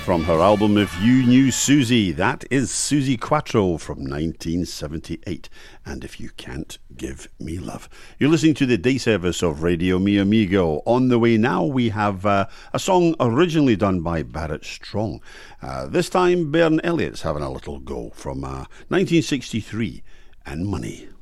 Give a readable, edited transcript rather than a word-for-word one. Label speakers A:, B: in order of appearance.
A: From her album If You Knew Susie, that is Suzi Quatro from 1978. And If You Can't Give Me Love. You're listening to the day service of Radio Mi Amigo. On the way now, we have a song originally done by Barrett Strong. This time, Bern Elliott's having a little go from 1963 and Money.